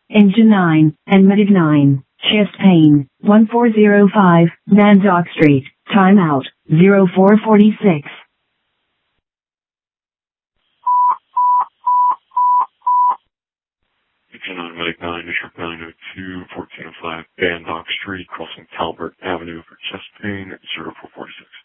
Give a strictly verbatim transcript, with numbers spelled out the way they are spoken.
Engine nine, and Medic nine, chest pain, one four zero five, Nandock Street, timeout, zero four forty-six. Engine nine, Medic nine, New York nine oh two, fourteen oh five, Nandock Street, crossing Talbot Avenue for chest pain, zero four forty-six.